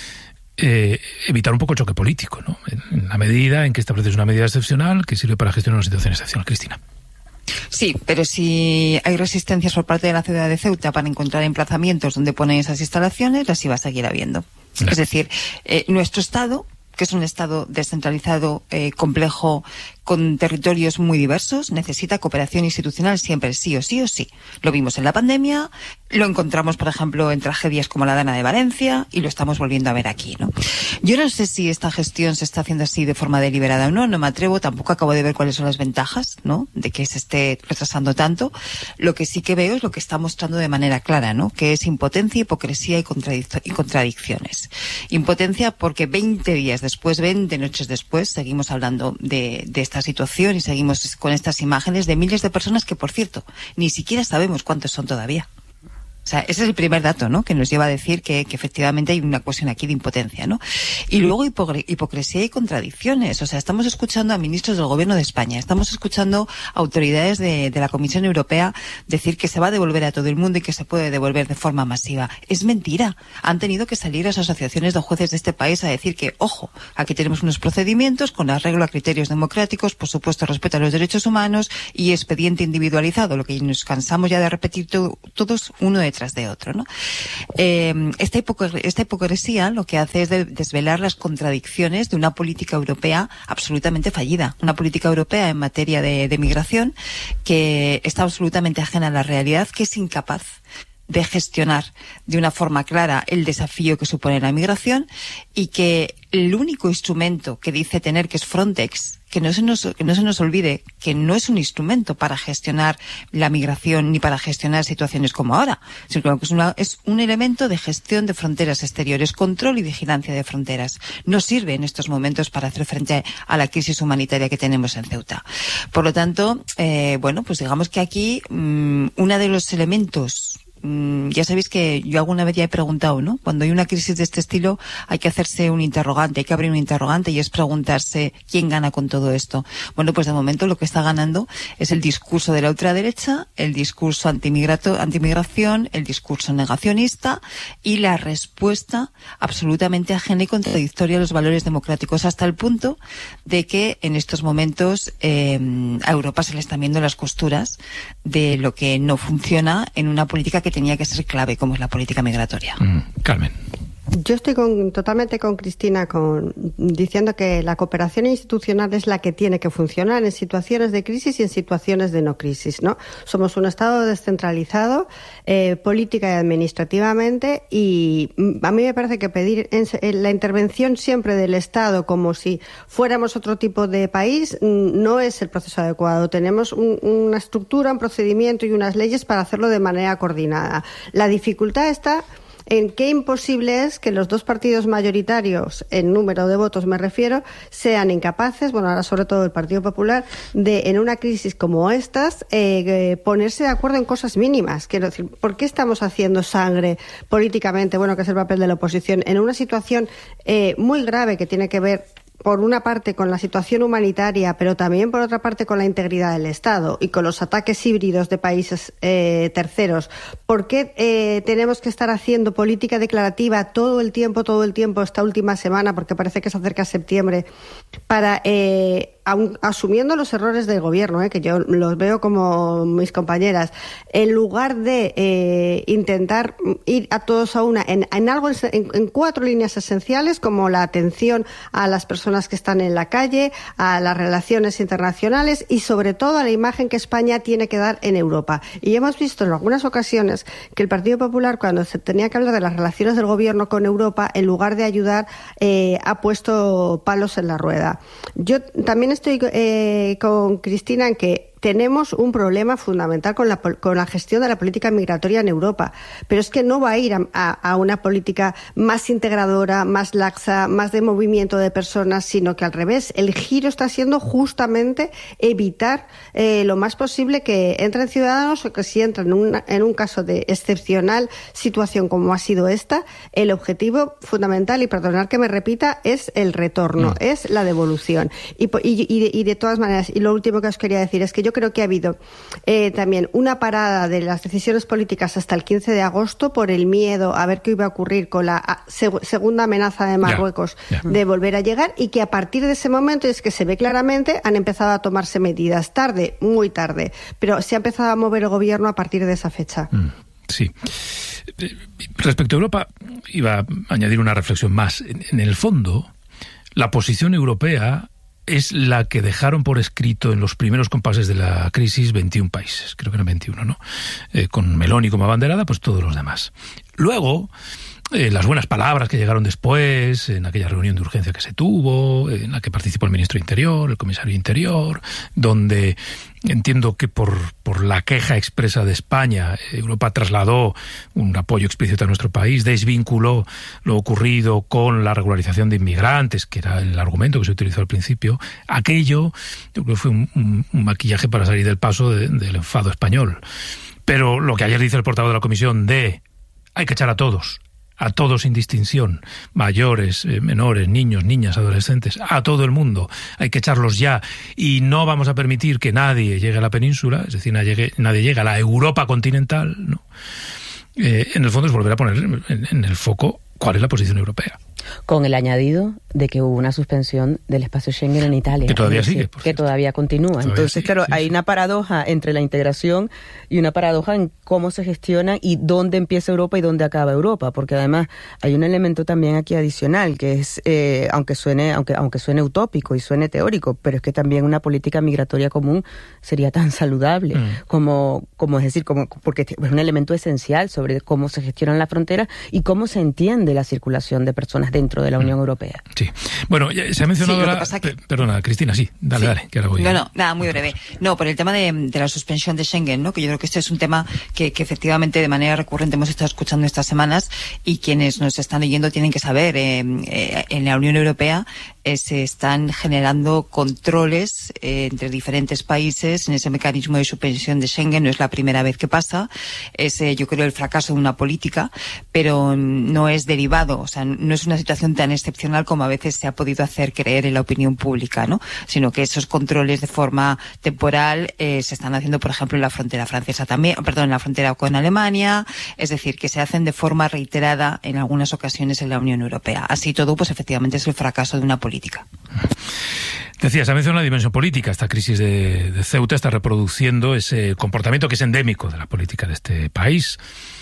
evitar un poco el choque político, ¿no? En la medida en que estableces una medida excepcional que sirve para gestionar una situación excepcional. Cristina. Sí, pero si hay resistencias por parte de la ciudad de Ceuta para encontrar emplazamientos donde ponen esas instalaciones, las iba a seguir habiendo. Es decir, nuestro Estado, que es un Estado descentralizado, complejo, con territorios muy diversos, necesita cooperación institucional siempre, sí o sí o sí. Lo vimos en la pandemia, lo encontramos, por ejemplo, en tragedias como la Dana de Valencia, y lo estamos volviendo a ver aquí, ¿no? Yo no sé si esta gestión se está haciendo así de forma deliberada o no me atrevo, tampoco acabo de ver cuáles son las ventajas, ¿no?, de que se esté retrasando tanto. Lo que sí que veo es lo que está mostrando de manera clara, ¿no?, que es impotencia, hipocresía y contradicciones. Impotencia porque 20 días después, 20 noches después, seguimos hablando de esta situación y seguimos con estas imágenes de miles de personas que, por cierto, ni siquiera sabemos cuántos son todavía. O sea, ese es el primer dato, ¿no?, que nos lleva a decir que efectivamente hay una cuestión aquí de impotencia, ¿no? Y luego hipocresía y contradicciones. O sea, estamos escuchando a ministros del Gobierno de España, estamos escuchando a autoridades de la Comisión Europea decir que se va a devolver a todo el mundo y que se puede devolver de forma masiva. Es mentira. Han tenido que salir las asociaciones de jueces de este país a decir que, ojo, aquí tenemos unos procedimientos con arreglo a criterios democráticos, por supuesto respeto a los derechos humanos y expediente individualizado, lo que nos cansamos ya de repetir todos uno detrás de otro, ¿no? Esta hipocresía lo que hace es desvelar las contradicciones de una política europea absolutamente fallida, una política europea en materia de migración que está absolutamente ajena a la realidad, que es incapaz de gestionar de una forma clara el desafío que supone la migración y que el único instrumento que dice tener, que es Frontex, que no se nos olvide que no es un instrumento para gestionar la migración ni para gestionar situaciones como ahora, sino que es un elemento de gestión de fronteras exteriores, control y vigilancia de fronteras. No sirve en estos momentos para hacer frente a la crisis humanitaria que tenemos en Ceuta. Por lo tanto, pues digamos que aquí uno de los elementos. Ya sabéis que yo alguna vez ya he preguntado, ¿no? Cuando hay una crisis de este estilo hay que hacerse un interrogante, hay que abrir un interrogante y es preguntarse quién gana con todo esto. Bueno, pues de momento lo que está ganando es el discurso de la ultraderecha, el discurso antimigración, el discurso negacionista y la respuesta absolutamente ajena y contradictoria a los valores democráticos, hasta el punto de que en estos momentos a Europa se le están viendo las costuras de lo que no funciona en una política que tenía que ser clave, como es la política migratoria. Carmen. Yo estoy totalmente con Cristina diciendo que la cooperación institucional es la que tiene que funcionar en situaciones de crisis y en situaciones de no crisis, ¿no? Somos un Estado descentralizado, política y administrativamente, y a mí me parece que pedir la intervención siempre del Estado como si fuéramos otro tipo de país no es el proceso adecuado. Tenemos una estructura, un procedimiento y unas leyes para hacerlo de manera coordinada. La dificultad está en qué imposible es que los dos partidos mayoritarios, en número de votos me refiero, sean incapaces, bueno, ahora sobre todo el Partido Popular, de en una crisis como estas ponerse de acuerdo en cosas mínimas. Quiero decir, ¿por qué estamos haciendo sangre políticamente, bueno, que es el papel de la oposición, en una situación muy grave que tiene que ver por una parte con la situación humanitaria, pero también por otra parte con la integridad del Estado y con los ataques híbridos de países terceros? ¿Por qué tenemos que estar haciendo política declarativa todo el tiempo, esta última semana, porque parece que se acerca septiembre, para asumiendo los errores del gobierno, que yo los veo como mis compañeras, en lugar de intentar ir a todos a una en cuatro líneas esenciales, como la atención a las personas que están en la calle, a las relaciones internacionales y sobre todo a la imagen que España tiene que dar en Europa. Y hemos visto en algunas ocasiones que el Partido Popular, cuando se tenía que hablar de las relaciones del gobierno con Europa, en lugar de ayudar, ha puesto palos en la rueda. Yo también estoy con Cristina en que tenemos un problema fundamental con la gestión de la política migratoria en Europa, pero es que no va a ir a una política más integradora, más laxa, más de movimiento de personas, sino que al revés, el giro está siendo justamente evitar lo más posible que entren ciudadanos, o que si entran en un caso de excepcional situación como ha sido esta, el objetivo fundamental, y perdonad que me repita, es el retorno, es la devolución. Y de todas maneras, y lo último que os quería decir es que yo creo que ha habido también una parada de las decisiones políticas hasta el 15 de agosto por el miedo a ver qué iba a ocurrir con la segunda amenaza de Marruecos de volver a llegar, y que a partir de ese momento, es que se ve claramente, han empezado a tomarse medidas tarde, muy tarde, pero se ha empezado a mover el gobierno a partir de esa fecha. Sí. Respecto a Europa, iba a añadir una reflexión más. En el fondo, la posición europea es la que dejaron por escrito en los primeros compases de la crisis 21 países, creo que eran 21, ¿no? Con Meloni como abanderada, pues todos los demás. Luego, las buenas palabras que llegaron después, en aquella reunión de urgencia que se tuvo, en la que participó el ministro de Interior, el comisario de Interior, donde entiendo que por la queja expresa de España, Europa trasladó un apoyo explícito a nuestro país, desvinculó lo ocurrido con la regularización de inmigrantes, que era el argumento que se utilizó al principio. Aquello, yo creo que fue un maquillaje para salir del paso del enfado español. Pero lo que ayer dice el portavoz de la Comisión hay que echar a todos sin distinción, mayores, menores, niños, niñas, adolescentes, a todo el mundo, hay que echarlos ya, y no vamos a permitir que nadie llegue a la península, es decir, nadie llegue a la Europa continental, ¿no? En el fondo es volver a poner en el foco cuál es la posición europea. Con el añadido de que hubo una suspensión del espacio Schengen en Italia. Que todavía sigue. Que todavía continúa. Todavía Entonces, sigue, claro, hay una paradoja entre la integración y una paradoja en cómo se gestiona y dónde empieza Europa y dónde acaba Europa. Porque además hay un elemento también aquí adicional, que es, aunque suene utópico y suene teórico, pero es que también una política migratoria común sería tan saludable como porque es un elemento esencial sobre cómo se gestionan las fronteras y cómo se entiende la circulación de personas dentro de la Unión Europea. Sí. Bueno, se ha mencionado Perdona, Cristina, dale, que ahora voy. No, nada, muy breve. No, por el tema de la suspensión de Schengen, ¿no? Que yo creo que este es un tema que efectivamente de manera recurrente hemos estado escuchando estas semanas, y quienes nos están leyendo tienen que saber, en la Unión Europea se están generando controles entre diferentes países en ese mecanismo de suspensión de Schengen. No es la primera vez que pasa, es yo creo el fracaso de una política, pero no es derivado, o sea, no es una situación tan excepcional como a veces se ha podido hacer creer en la opinión pública, ¿no? Sino que esos controles de forma temporal se están haciendo, por ejemplo, en la frontera francesa también, en la frontera con Alemania, es decir, que se hacen de forma reiterada en algunas ocasiones en la Unión Europea. Así todo, pues efectivamente es el fracaso de una política. Decía, se ha mencionado la dimensión política. Esta crisis de Ceuta está reproduciendo ese comportamiento que es endémico de la política de este país.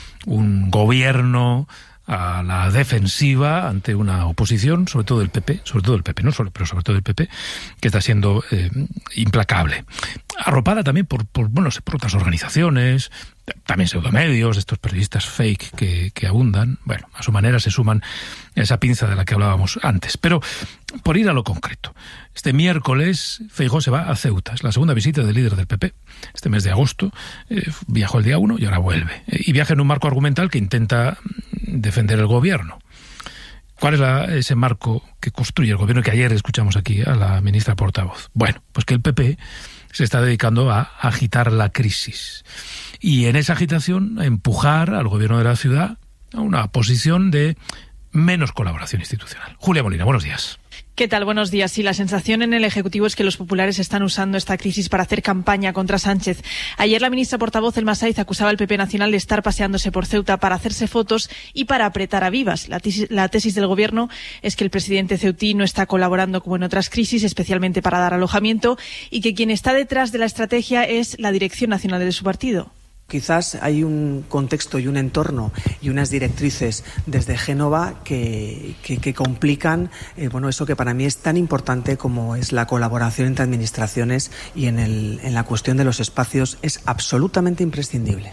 Un gobierno a la defensiva ante una oposición, sobre todo del PP, no solo, pero sobre todo del PP, que está siendo implacable. Arropada también por otras organizaciones, también pseudomedios, estos periodistas fake que abundan. Bueno, a su manera se suman a esa pinza de la que hablábamos antes. Pero, por ir a lo concreto, este miércoles Feijóo se va a Ceuta. Es la segunda visita del líder del PP. Este mes de agosto viajó el día 1 y ahora vuelve. Y viaja en un marco argumental que intenta defender el gobierno. ¿Cuál es ese marco que construye el gobierno que ayer escuchamos aquí a la ministra portavoz? Bueno, pues que el PP se está dedicando a agitar la crisis. Y en esa agitación a empujar al gobierno de la ciudad a una posición de menos colaboración institucional. Julia Molina, buenos días. ¿Qué tal? Buenos días. Sí, la sensación en el Ejecutivo es que los populares están usando esta crisis para hacer campaña contra Sánchez. Ayer la ministra portavoz, Elma Saiz, acusaba al PP nacional de estar paseándose por Ceuta para hacerse fotos y para apretar a vivas. La tesis del Gobierno es que el presidente ceutí no está colaborando como en otras crisis, especialmente para dar alojamiento, y que quien está detrás de la estrategia es la Dirección Nacional de su partido. Quizás hay un contexto y un entorno y unas directrices desde Génova que complican eso que para mí es tan importante como es la colaboración entre administraciones, y en la cuestión de los espacios es absolutamente imprescindible.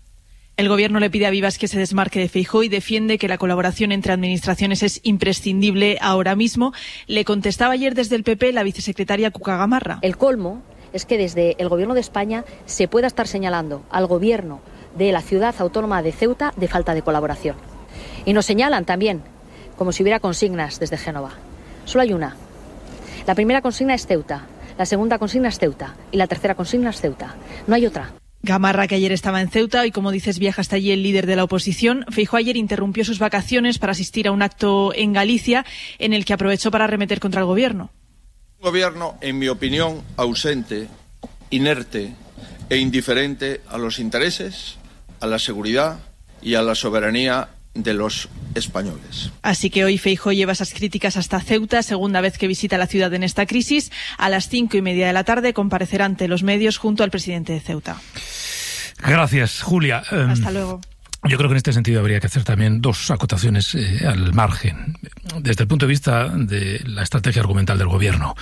El Gobierno le pide a Vivas que se desmarque de Feijóo y defiende que la colaboración entre administraciones es imprescindible ahora mismo. Le contestaba ayer desde el PP la vicesecretaria Cuca Gamarra. El colmo es que desde el Gobierno de España se pueda estar señalando al Gobierno de la ciudad autónoma de Ceuta de falta de colaboración. Y nos señalan también como si hubiera consignas desde Génova. Solo hay una. La primera consigna es Ceuta, la segunda consigna es Ceuta y la tercera consigna es Ceuta. No hay otra. Gamarra, que ayer estaba en Ceuta y, como dices, viaja hasta allí el líder de la oposición. Feijóo ayer interrumpió sus vacaciones para asistir a un acto en Galicia en el que aprovechó para arremeter contra el Gobierno. Un gobierno, en mi opinión, ausente, inerte e indiferente a los intereses, a la seguridad y a la soberanía de los españoles. Así que hoy Feijóo lleva esas críticas hasta Ceuta, segunda vez que visita la ciudad en esta crisis. A las 5:30 de la tarde comparecerá ante los medios junto al presidente de Ceuta. Gracias, Julia. Hasta luego. Yo creo que en este sentido habría que hacer también dos acotaciones al margen. Desde el punto de vista de la estrategia argumental del Gobierno,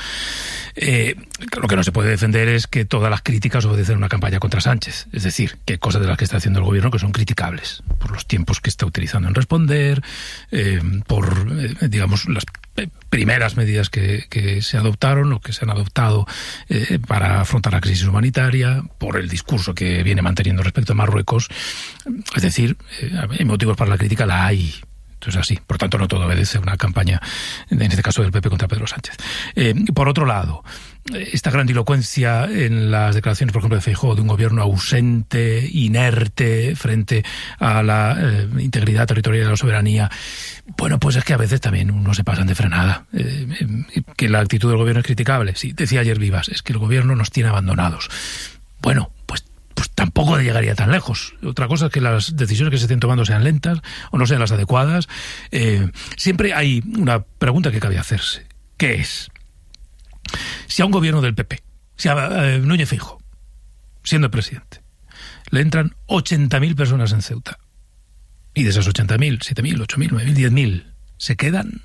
lo que no se puede defender es que todas las críticas obedecen a una campaña contra Sánchez. Es decir, que hay cosas de las que está haciendo el Gobierno que son criticables, por los tiempos que está utilizando en responder, por, las primeras medidas que se adoptaron o que se han adoptado para afrontar la crisis humanitaria, por el discurso que viene manteniendo respecto a Marruecos. Es decir, hay motivos para la crítica, la hay. Entonces así, por tanto no todo obedece a una campaña, en este caso del PP contra Pedro Sánchez. Por otro lado, esta grandilocuencia en las declaraciones, por ejemplo, de Feijóo, de un gobierno ausente, inerte frente a la integridad territorial y a la soberanía. Bueno, pues es que a veces también uno se pasan de frenada. Que la actitud del gobierno es criticable. Sí, decía ayer Vivas, es que el gobierno nos tiene abandonados. Bueno, pues tampoco llegaría tan lejos. Otra cosa es que las decisiones que se estén tomando sean lentas o no sean las adecuadas. Siempre hay una pregunta que cabe hacerse, que es: si a un gobierno del PP, si a Núñez Feijóo, siendo presidente, le entran 80.000 personas en Ceuta, y de esas 80.000, 7.000, 8.000, 9.000, 10.000 se quedan,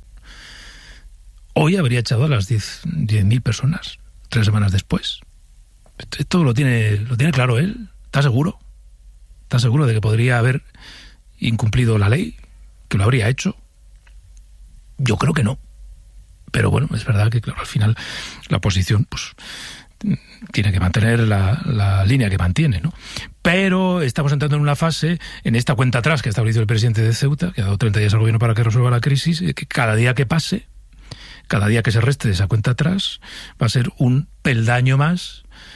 hoy habría echado a las 10.000 personas 3 semanas después. Esto lo tiene claro él. ¿Está seguro? ¿Está seguro de que podría haber incumplido la ley? ¿Que lo habría hecho? Yo creo que no. Pero bueno, es verdad que, claro, al final la oposición pues tiene que mantener la línea que mantiene, ¿no? Pero estamos entrando en una fase, en esta cuenta atrás que ha establecido el presidente de Ceuta, que ha dado 30 días al gobierno para que resuelva la crisis, que cada día que pase, cada día que se reste de esa cuenta atrás, va a ser un peldaño más